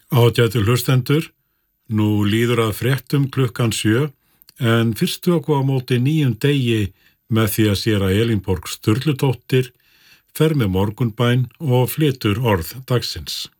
Ágætu hlustendur, nú líður að fréttum klukkan 7 en fyrst tökum við á móti nýjum degi með því að séra Elínborg Sturludóttir fer með morgunbæn og flytur orð dagsins.